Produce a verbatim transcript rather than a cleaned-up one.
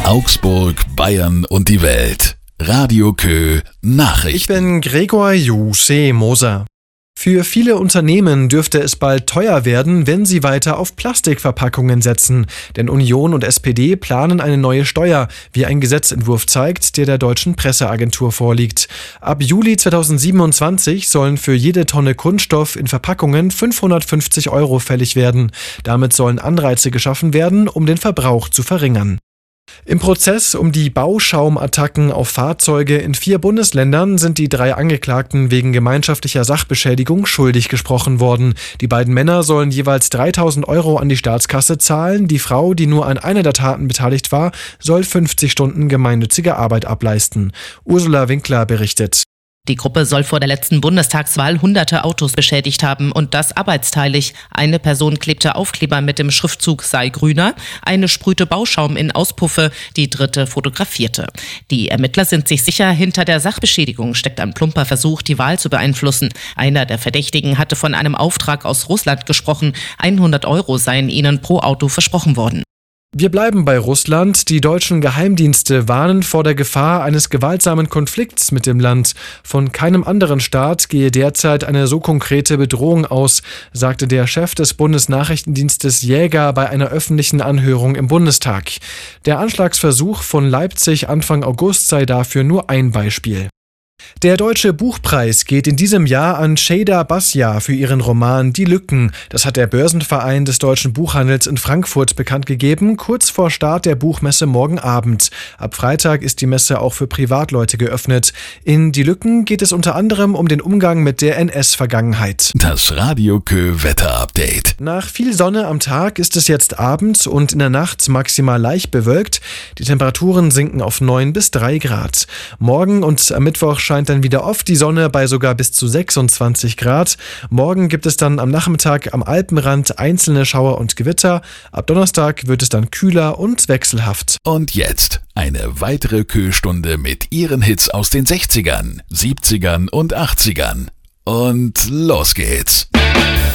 Augsburg, Bayern und die Welt. Radio Kö Nachrichten. Ich bin Gregor Juse Moser. Für viele Unternehmen dürfte es bald teuer werden, wenn sie weiter auf Plastikverpackungen setzen. Denn Union und S P D planen eine neue Steuer, wie ein Gesetzentwurf zeigt, der der deutschen Presseagentur vorliegt. Ab Juli zweitausendsiebenundzwanzig sollen für jede Tonne Kunststoff in Verpackungen fünfhundertfünfzig Euro fällig werden. Damit sollen Anreize geschaffen werden, um den Verbrauch zu verringern. Im Prozess um die Bauschaumattacken auf Fahrzeuge in vier Bundesländern sind die drei Angeklagten wegen gemeinschaftlicher Sachbeschädigung schuldig gesprochen worden. Die beiden Männer sollen jeweils dreitausend Euro an die Staatskasse zahlen. Die Frau, die nur an einer der Taten beteiligt war, soll fünfzig Stunden gemeinnützige Arbeit ableisten. Ursula Winkler berichtet. Die Gruppe soll vor der letzten Bundestagswahl hunderte Autos beschädigt haben und das arbeitsteilig. Eine Person klebte Aufkleber mit dem Schriftzug sei grüner, eine sprühte Bauschaum in Auspuffe, die dritte fotografierte. Die Ermittler sind sich sicher, hinter der Sachbeschädigung steckt ein plumper Versuch, die Wahl zu beeinflussen. Einer der Verdächtigen hatte von einem Auftrag aus Russland gesprochen. hundert Euro seien ihnen pro Auto versprochen worden. Wir bleiben bei Russland. Die deutschen Geheimdienste warnen vor der Gefahr eines gewaltsamen Konflikts mit dem Land. Von keinem anderen Staat gehe derzeit eine so konkrete Bedrohung aus, sagte der Chef des Bundesnachrichtendienstes Jäger bei einer öffentlichen Anhörung im Bundestag. Der Anschlagsversuch von Leipzig Anfang August sei dafür nur ein Beispiel. Der Deutsche Buchpreis geht in diesem Jahr an Şeyda Basya für ihren Roman Die Lücken. Das hat der Börsenverein des deutschen Buchhandels in Frankfurt bekannt gegeben, kurz vor Start der Buchmesse morgen Abend. Ab Freitag ist die Messe auch für Privatleute geöffnet. In Die Lücken geht es unter anderem um den Umgang mit der N S-Vergangenheit. Das Radio Kö Wetter-Update. Nach viel Sonne am Tag ist es jetzt abends und in der Nacht maximal leicht bewölkt. Die Temperaturen sinken auf neun bis drei Grad. Morgen und am Mittwoch scheint dann wieder oft die Sonne bei sogar bis zu sechsundzwanzig Grad. Morgen gibt es dann am Nachmittag am Alpenrand einzelne Schauer und Gewitter. Ab Donnerstag wird es dann kühler und wechselhaft. Und jetzt eine weitere Kö-Stunde mit ihren Hits aus den sechzigern, siebzigern und achtzigern. Und los geht's.